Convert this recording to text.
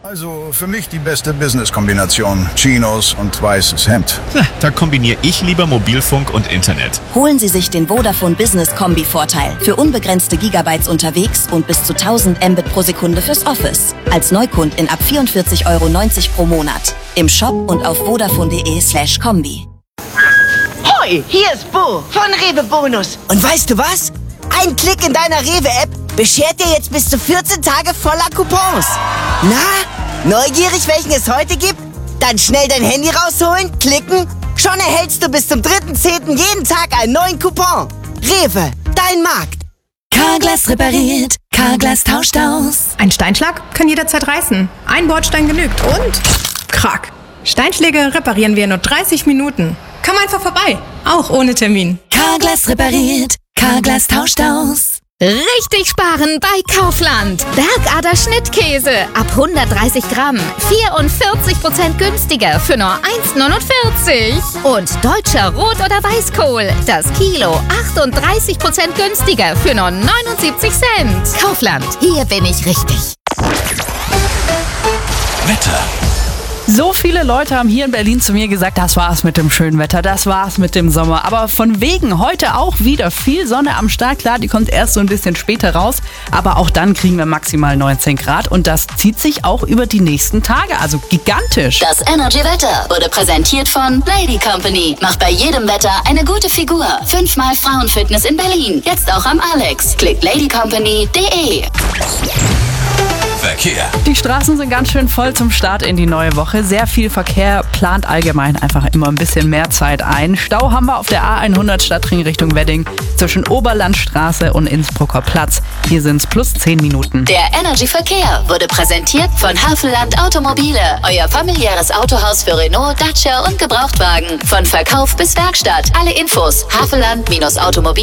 Also für mich die beste Business-Kombination. Chinos und weißes Hemd. Da kombiniere ich lieber Mobilfunk und Internet. Holen Sie sich den Vodafone Business Kombi-Vorteil für unbegrenzte Gigabytes unterwegs und bis zu 1000 Mbit pro Sekunde fürs Office. Als Neukundin ab 44,90 € pro Monat. Im Shop und auf vodafone.de/kombi. Hoi, hier ist Bo von Rewe Bonus. Und weißt du was? Ein Klick in deiner Rewe-App beschert dir jetzt bis zu 14 Tage voller Coupons. Na, neugierig, welchen es heute gibt? Dann schnell dein Handy rausholen, klicken. Schon erhältst du bis zum 3.10. jeden Tag einen neuen Coupon. Rewe, dein Markt. Carglass repariert, Carglass tauscht aus. Ein Steinschlag kann jederzeit reißen. Ein Bordstein genügt und krack. Steinschläge reparieren wir in nur 30 Minuten. Komm einfach vorbei, auch ohne Termin. Carglass repariert, Carglass tauscht aus. Richtig sparen bei Kaufland. Bergader Schnittkäse ab 130 Gramm. 44% günstiger für nur 1,49. Und deutscher Rot- oder Weißkohl. Das Kilo 38% günstiger für nur 79 Cent. Kaufland, hier bin ich richtig. Wetter. So viele Leute haben hier in Berlin zu mir gesagt, das war's mit dem schönen Wetter, das war's mit dem Sommer. Aber von wegen heute auch wieder viel Sonne am Start. Klar, die kommt erst so ein bisschen später raus. Aber auch dann kriegen wir maximal 19 Grad. Und das zieht sich auch über die nächsten Tage. Also gigantisch. Das Energy-Wetter wurde präsentiert von Lady Company. Macht bei jedem Wetter eine gute Figur. 5-mal Frauenfitness in Berlin. Jetzt auch am Alex. Klickt ladycompany.de. Verkehr. Die Straßen sind ganz schön voll zum Start in die neue Woche. Sehr viel Verkehr plant allgemein einfach immer ein bisschen mehr Zeit ein. Stau haben wir auf der A100 Stadtring Richtung Wedding zwischen Oberlandstraße und Innsbrucker Platz. Hier sind es plus 10 Minuten. Der Energy-Verkehr wurde präsentiert von Havelland Automobile. Euer familiäres Autohaus für Renault, Dacia und Gebrauchtwagen. Von Verkauf bis Werkstatt. Alle Infos havelland-automobil